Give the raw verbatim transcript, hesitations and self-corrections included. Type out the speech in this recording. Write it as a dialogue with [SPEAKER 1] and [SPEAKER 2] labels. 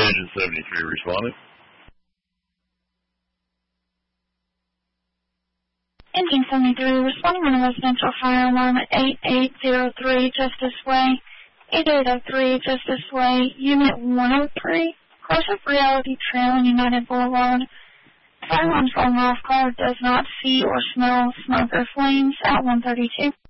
[SPEAKER 1] Agent seventy-three responding.
[SPEAKER 2] Engine seventy-three responding on a residential fire alarm at eight eight zero three Justice Way, eight eight zero three Justice Way, Unit one oh three, Cross of Reality Trail on United Boulevard. Fire alarm's going off. Caller does not see or smell smoke or flames at one thirty-two.